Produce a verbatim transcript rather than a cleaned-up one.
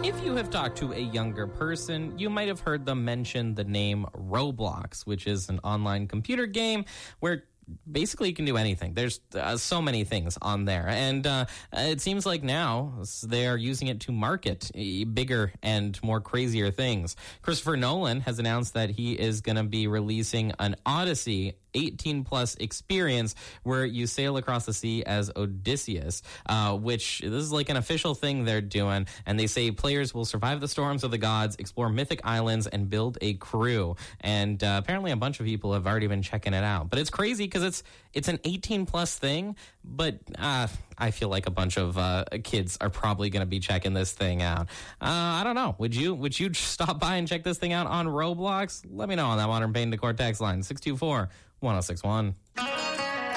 If you have talked to a younger person, you might have heard them mention the name Roblox, which is an online computer game where basically you can do anything. There's uh, so many things on there. And uh, it seems like now they are using it to market bigger and more crazier things. Christopher Nolan has announced that he is going to be releasing an Odyssey eighteen plus experience where you sail across the sea as Odysseus, uh, which this is like an official thing they're doing. And they say players will survive the storms of the gods, explore mythic islands, and build a crew. And uh, apparently a bunch of people have already been checking it out. But it's crazy because it's it's an eighteen plus thing, but uh, I feel like a bunch of uh, kids are probably going to be checking this thing out. Uh, I don't know. Would you would you stop by and check this thing out on Roblox? Let me know on that Modern Pain Decor text line, six two four, one oh six one.